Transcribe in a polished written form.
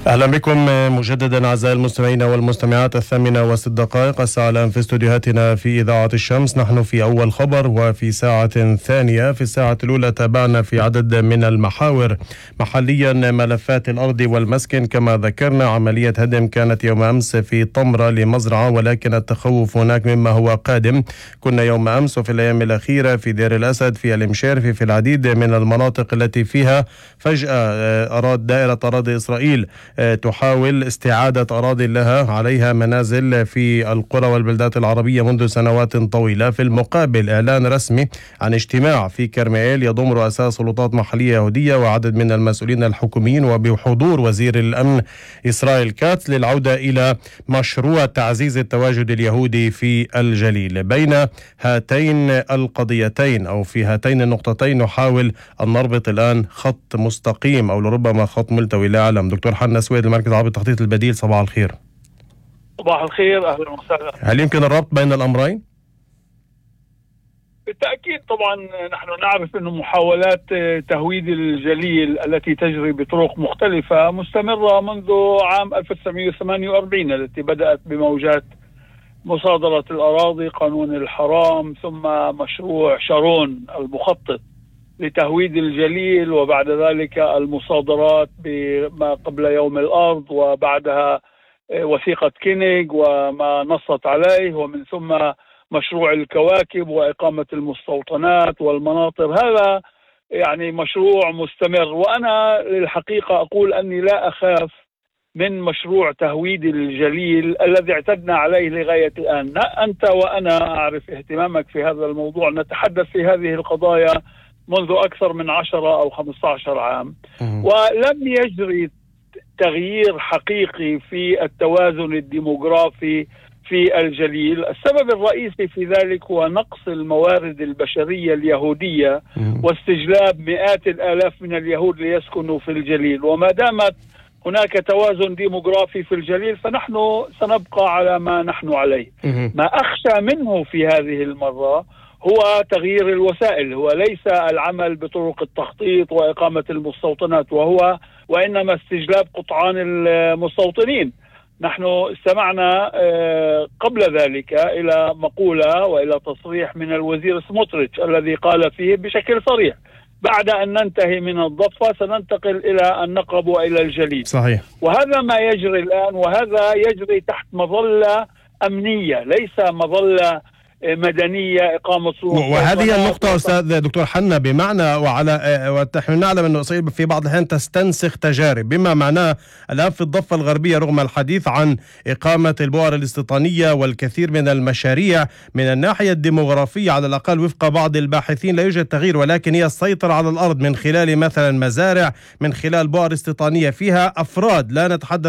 أهلا بكم مجددا أعزائي المستمعين والمستمعات. 8:06 الساعة الآن في استوديوهاتنا في إذاعة الشمس. نحن في أول خبر، وفي ساعة ثانية في الساعة الأولى تابعنا في عدد من المحاور. محليا ملفات الأرض والمسكن، كما ذكرنا عملية هدم كانت يوم أمس في طمرة لمزرعة، ولكن التخوف هناك مما هو قادم. كنا يوم أمس وفي الأيام الأخيرة في دير الأسد، في المشير، في العديد من المناطق التي فيها فجأة دائرة أراضي إسرائيل تحاول استعادة أراضي لها عليها منازل في القرى والبلدات العربية منذ سنوات طويلة. في المقابل إعلان رسمي عن اجتماع في كرميل يضم رؤساء سلطات محلية يهودية وعدد من المسؤولين الحكوميين، وبحضور وزير الأمن إسرائيل كاتس، للعودة إلى مشروع تعزيز التواجد اليهودي في الجليل. بين هاتين القضيتين أو في هاتين النقطتين نحاول أن نربط الآن خط مستقيم أو لربما خط ملتوي، لا أعلم. دكتور حنا سويد، المركز العربي للتخطيط البديل، صباح الخير. صباح الخير، أهلا وسهلا. هل يمكن الربط بين الأمرين؟ بالتأكيد طبعا نحن نعرف أن محاولات تهويد الجليل التي تجري بطرق مختلفة مستمرة منذ عام 1948 التي بدأت بموجات مصادرة الأراضي، قانون الحرام، ثم مشروع شارون المخطط لتهويد الجليل، وبعد ذلك المصادرات بما قبل يوم الأرض، وبعدها وثيقة كينيغ وما نصت عليه، ومن ثم مشروع الكواكب وإقامة المستوطنات والمناطر. هذا يعني مشروع مستمر، وأنا للحقيقة أقول أني لا أخاف من مشروع تهويد الجليل الذي اعتدنا عليه لغاية الآن. أنت وأنا أعرف اهتمامك في هذا الموضوع، نتحدث في هذه القضايا منذ أكثر من 10 أو 15 عام، ولم يجري تغيير حقيقي في التوازن الديموغرافي في الجليل. السبب الرئيسي في ذلك هو نقص الموارد البشرية اليهودية واستجلاب مئات الآلاف من اليهود ليسكنوا في الجليل. وما دامت هناك توازن ديموغرافي في الجليل فنحن سنبقى على ما نحن عليه. ما أخشى منه في هذه المرة هو تغيير الوسائل، هو ليس العمل بطرق التخطيط وإقامة المستوطنات، وإنما استجلاب قطعان المستوطنين. نحن استمعنا قبل ذلك إلى مقولة وإلى تصريح من الوزير سموتريتش الذي قال فيه بشكل صريح: بعد أن ننتهي من الضفة سننتقل إلى النقب وإلى الجليل. صحيح. وهذا ما يجري الآن، وهذا يجري تحت مظلة أمنية، ليس مظلة مدنية إقامة سلطة. وهذه النقطة أستاذ دكتور حنا، بمعنى ونحن نعلم أن إسرائيل في بعض الأحيان تستنسخ تجارب، بما معناه الآن في الضفة الغربية رغم الحديث عن إقامة البؤر الاستيطانية والكثير من المشاريع، من الناحية الديموغرافية على الأقل وفق بعض الباحثين لا يوجد تغيير، ولكن هي السيطرة على الأرض من خلال مثلا مزارع، من خلال بؤر استيطانية فيها أفراد. لا نتحدث